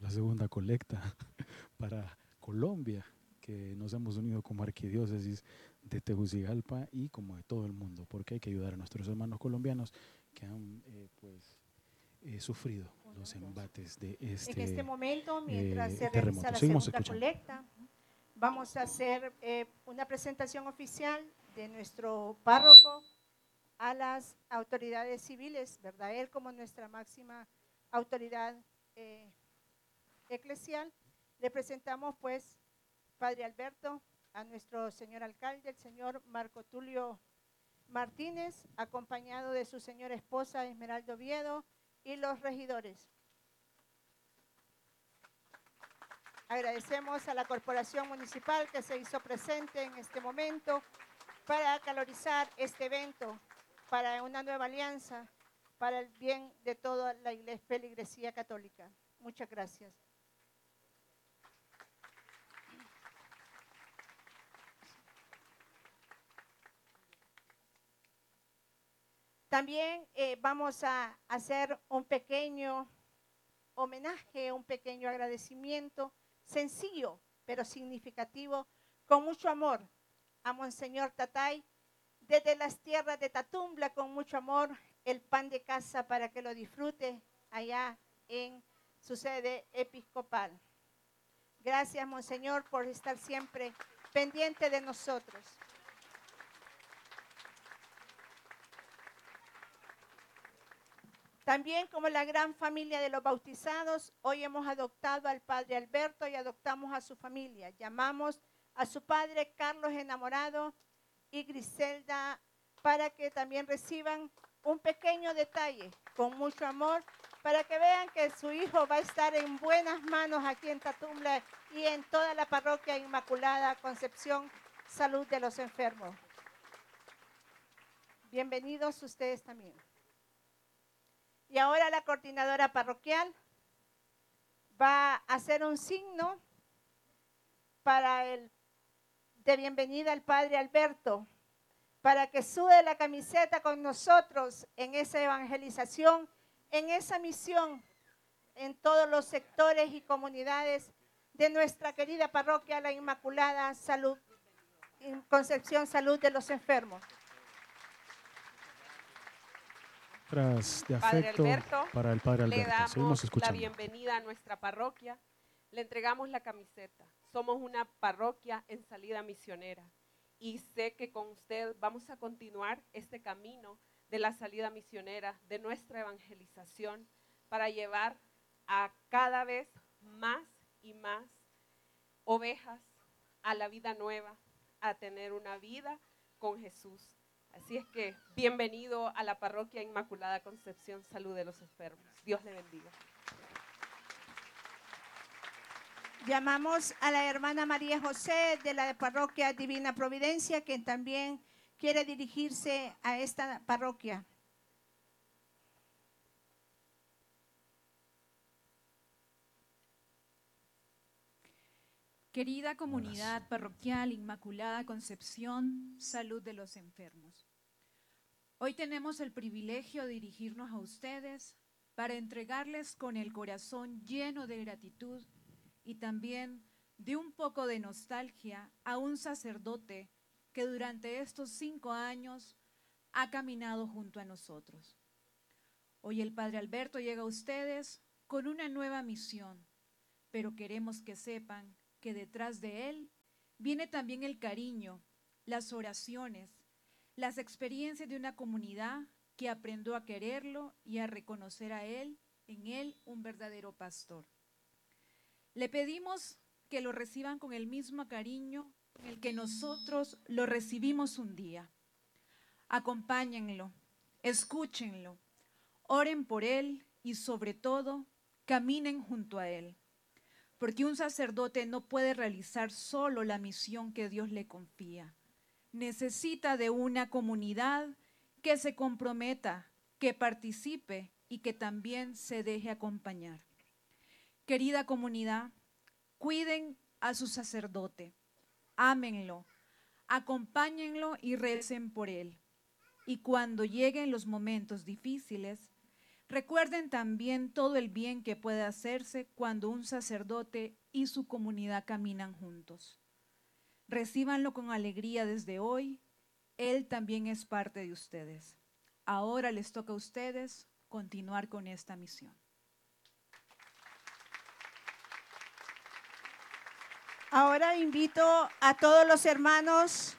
la segunda colecta para Colombia, que nos hemos unido como arquidiócesis de Tegucigalpa y como de todo el mundo, porque hay que ayudar a nuestros hermanos colombianos que han sufrido los embates de En este momento, mientras se realiza terremoto. la Seguimos segunda escuchando. colecta, vamos a hacer una presentación oficial de nuestro párroco a las autoridades civiles, ¿verdad? Él como nuestra máxima autoridad eclesial. Le presentamos pues, Padre Alberto, a nuestro señor alcalde, el señor Marco Tulio Martínez, acompañado de su señora esposa Esmeralda Oviedo y los regidores. Agradecemos a la Corporación Municipal que se hizo presente en este momento para acalorizar este evento, para una nueva alianza, para el bien de toda la feligresía católica. Muchas gracias. También vamos a hacer un pequeño homenaje, un pequeño agradecimiento, sencillo pero significativo, con mucho amor, a Monseñor Tatay, desde las tierras de Tatumbla, con mucho amor, el pan de casa para que lo disfrute allá en su sede episcopal. Gracias, Monseñor, por estar siempre pendiente de nosotros. También, como la gran familia de los bautizados, hoy hemos adoptado al Padre Alberto y adoptamos a su familia. Llamamos a su padre Carlos Enamorado y Griselda para que también reciban un pequeño detalle con mucho amor, para que vean que su hijo va a estar en buenas manos aquí en Tatumbla y en toda la parroquia Inmaculada Concepción, Salud de los Enfermos. Bienvenidos ustedes también. Y ahora la coordinadora parroquial va a hacer un signo de bienvenida al Padre Alberto, para que sude la camiseta con nosotros en esa evangelización, en esa misión, en todos los sectores y comunidades de nuestra querida parroquia, la Inmaculada Salud, Concepción Salud de los Enfermos. De afecto Padre Alberto, para el Padre Alberto. le damos Seguimos escuchando. la bienvenida a nuestra parroquia, le entregamos la camiseta. Somos una parroquia en salida misionera y sé que con usted vamos a continuar este camino de la salida misionera, de nuestra evangelización, para llevar a cada vez más y más ovejas a la vida nueva, a tener una vida con Jesús. Así es que bienvenido a la parroquia Inmaculada Concepción Salud de los Enfermos. Dios le bendiga. Llamamos a la hermana María José de la parroquia Divina Providencia, que también quiere dirigirse a esta parroquia. Querida comunidad parroquial Inmaculada Concepción, Salud de los Enfermos. Hoy tenemos el privilegio de dirigirnos a ustedes para entregarles con el corazón lleno de gratitud y también de un poco de nostalgia a un sacerdote que durante estos 5 años ha caminado junto a nosotros. Hoy el Padre Alberto llega a ustedes con una nueva misión, pero queremos que sepan que detrás de él viene también el cariño, las oraciones, las experiencias de una comunidad que aprendió a quererlo y a reconocer en él un verdadero pastor. Le pedimos que lo reciban con el mismo cariño con el que nosotros lo recibimos un día. Acompáñenlo, escúchenlo, oren por él y sobre todo caminen junto a él. Porque un sacerdote no puede realizar solo la misión que Dios le confía. Necesita de una comunidad que se comprometa, que participe y que también se deje acompañar. Querida comunidad, cuiden a su sacerdote, ámenlo, acompáñenlo y recen por él. Y cuando lleguen los momentos difíciles, Recuerden también todo el bien que puede hacerse cuando un sacerdote y su comunidad caminan juntos. Recíbanlo con alegría desde hoy. Él también es parte de ustedes. Ahora les toca a ustedes continuar con esta misión. Ahora invito a todos los hermanos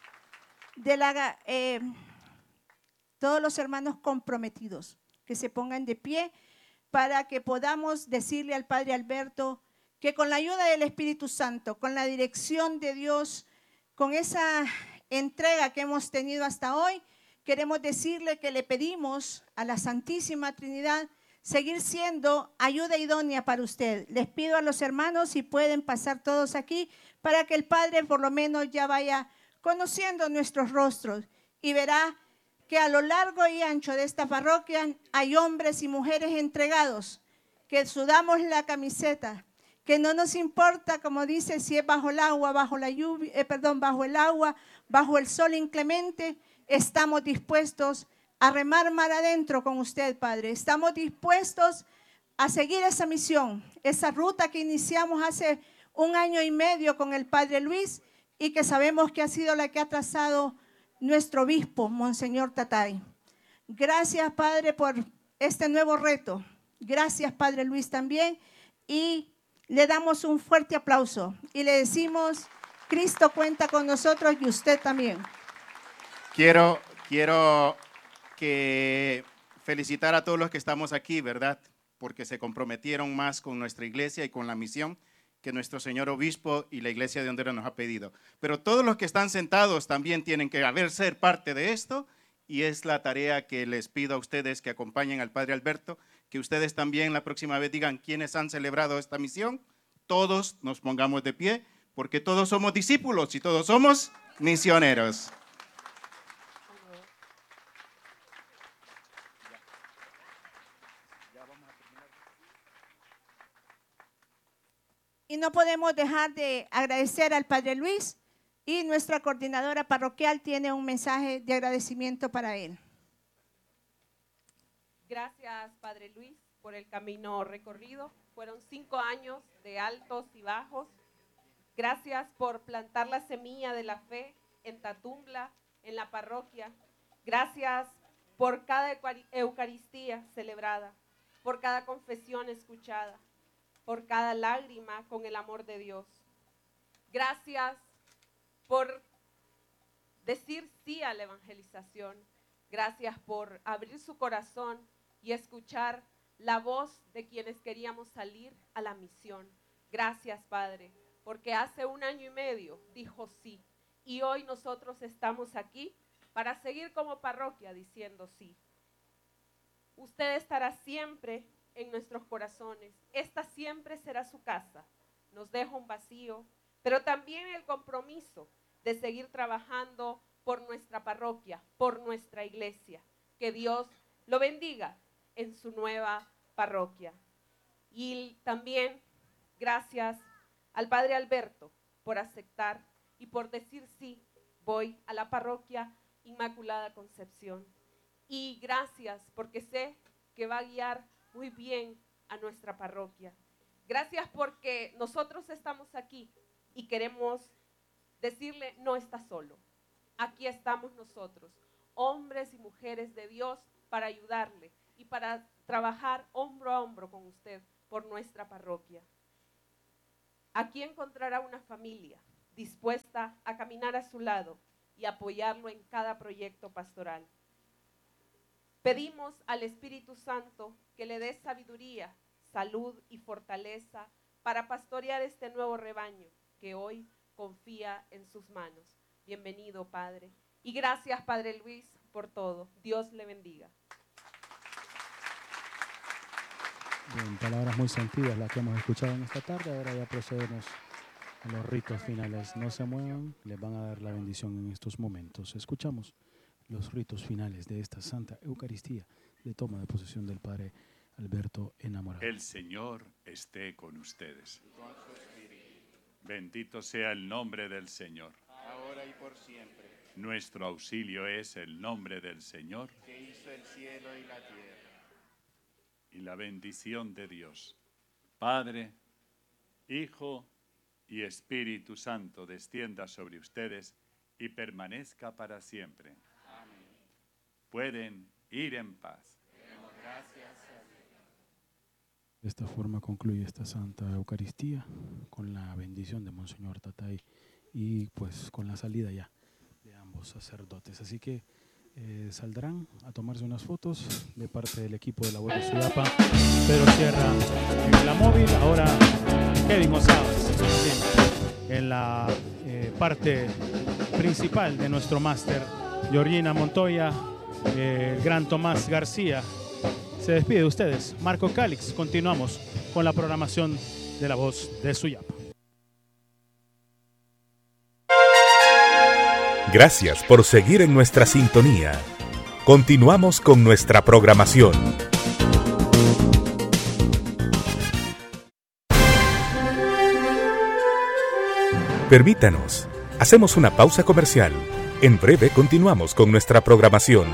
todos los hermanos comprometidos que se pongan de pie para que podamos decirle al Padre Alberto que con la ayuda del Espíritu Santo, con la dirección de Dios, con esa entrega que hemos tenido hasta hoy, queremos decirle que le pedimos a la Santísima Trinidad seguir siendo ayuda idónea para usted. Les pido a los hermanos si pueden pasar todos aquí para que el Padre por lo menos ya vaya conociendo nuestros rostros y verá que a lo largo y ancho de esta parroquia hay hombres y mujeres entregados, que sudamos la camiseta, que no nos importa, como dice, si es bajo el agua, bajo la lluvia, bajo el agua, bajo el sol inclemente, estamos dispuestos a remar mar adentro con usted, Padre. Estamos dispuestos a seguir esa misión, esa ruta que iniciamos hace 1 año y medio con el Padre Luis y que sabemos que ha sido la que ha trazado nuestro obispo, Monseñor Tatay. Gracias, Padre, por este nuevo reto. Gracias, Padre Luis, también. Y le damos un fuerte aplauso y le decimos, Cristo cuenta con nosotros y usted también. Quiero que felicitar a todos los que estamos aquí, ¿verdad? Porque se comprometieron más con nuestra iglesia y con la misión que nuestro señor obispo y la iglesia de Honduras nos ha pedido. Pero todos los que están sentados también tienen que ser parte de esto y es la tarea que les pido a ustedes que acompañen al Padre Alberto, que ustedes también la próxima vez digan quiénes han celebrado esta misión. Todos nos pongamos de pie porque todos somos discípulos y todos somos misioneros. Y no podemos dejar de agradecer al Padre Luis y nuestra coordinadora parroquial tiene un mensaje de agradecimiento para él. Gracias, Padre Luis, por el camino recorrido. Fueron 5 años de altos y bajos. Gracias por plantar la semilla de la fe en Tatumbla, en la parroquia. Gracias por cada Eucaristía celebrada, por cada confesión escuchada, por cada lágrima con el amor de Dios. Gracias por decir sí a la evangelización. Gracias por abrir su corazón y escuchar la voz de quienes queríamos salir a la misión. Gracias, Padre, porque hace 1 año y medio dijo sí. Y hoy nosotros estamos aquí para seguir como parroquia diciendo sí. Usted estará siempre en nuestros corazones. Esta siempre será su casa. Nos deja un vacío, pero también el compromiso de seguir trabajando por nuestra parroquia, por nuestra iglesia. Que Dios lo bendiga en su nueva parroquia. Y también gracias al Padre Alberto por aceptar y por decir sí, voy a la parroquia Inmaculada Concepción. Y gracias porque sé que va a guiar muy bien a nuestra parroquia. Gracias porque nosotros estamos aquí y queremos decirle, no está solo. Aquí estamos nosotros, hombres y mujeres de Dios, para ayudarle y para trabajar hombro a hombro con usted por nuestra parroquia. Aquí encontrará una familia dispuesta a caminar a su lado y apoyarlo en cada proyecto pastoral. Pedimos al Espíritu Santo que le dé sabiduría, salud y fortaleza para pastorear este nuevo rebaño que hoy confía en sus manos. Bienvenido, Padre. Y gracias, Padre Luis, por todo. Dios le bendiga. Bien, palabras muy sentidas las que hemos escuchado en esta tarde. Ahora ya procedemos a los ritos finales. No se muevan, les van a dar la bendición en estos momentos. Escuchamos los ritos finales de esta Santa Eucaristía de toma de posesión del Padre Alberto Enamorado. El Señor esté con ustedes. Bendito sea el nombre del Señor. Ahora y por siempre. Nuestro auxilio es el nombre del Señor. Que hizo el cielo y la tierra. y la bendición de Dios, Padre, Hijo y Espíritu Santo, descienda sobre ustedes y permanezca para siempre. Amén. Pueden ir en paz. De esta forma concluye esta Santa Eucaristía con la bendición de Monseñor Tatay y pues con la salida ya de ambos sacerdotes. Así que saldrán a tomarse unas fotos de parte del equipo de la Voz de Suyapa. Pedro Sierra en la móvil, ahora Kevin Osadas en la parte principal de nuestro máster, Georgina Montoya, el gran Tomás García. Se despide de ustedes, Marco Calix. Continuamos con la programación de la Voz de Suyapa. Gracias por seguir en nuestra sintonía. Continuamos con nuestra programación. Permítanos, hacemos una pausa comercial. En breve continuamos con nuestra programación.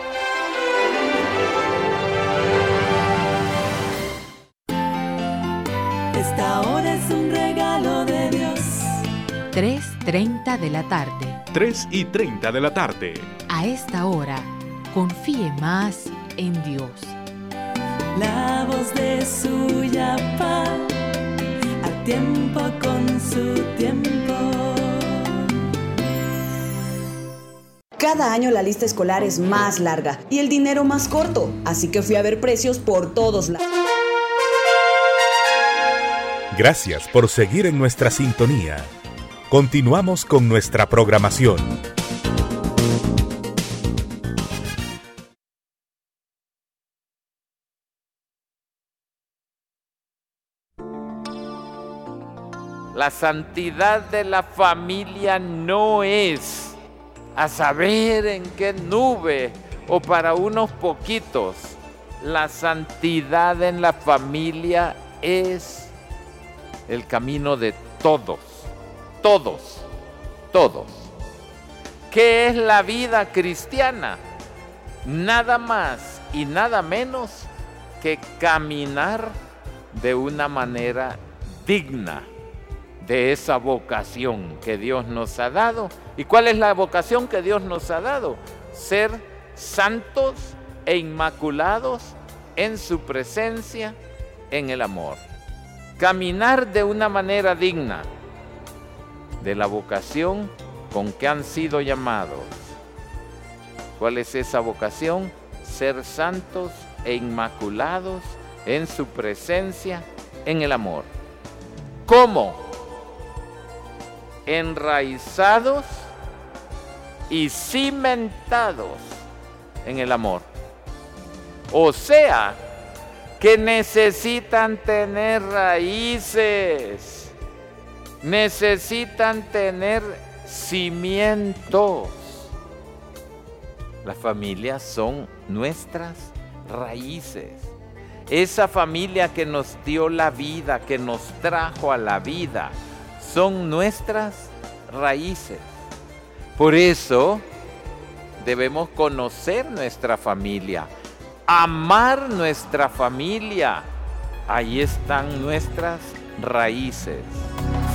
Esta hora es un regalo de Dios. 3:30 de la tarde. 3:30 de la tarde. A esta hora, confíe más en Dios. La voz de Suyapa, a tiempo con su tiempo. Cada año la lista escolar es más larga y el dinero más corto, así que fui a ver precios por todos lados. Gracias por seguir en nuestra sintonía. Continuamos con nuestra programación. La santidad de la familia no es a saber en qué nube o para unos poquitos. La santidad en la familia es el camino de todos. Todos, todos. ¿Qué es la vida cristiana? Nada más y nada menos que caminar de una manera digna de esa vocación que Dios nos ha dado. ¿Y cuál es la vocación que Dios nos ha dado? Ser santos e inmaculados en su presencia, en el amor. Caminar de una manera digna de la vocación con que han sido llamados. ¿Cuál es esa vocación? Ser santos e inmaculados en su presencia, en el amor. ¿Cómo? Enraizados y cimentados en el amor. O sea, que necesitan tener raíces. Necesitan tener cimientos. Las familias son nuestras raíces. Esa familia que nos dio la vida, que nos trajo a la vida, son nuestras raíces. Por eso debemos conocer nuestra familia, amar nuestra familia. Ahí están nuestras raíces.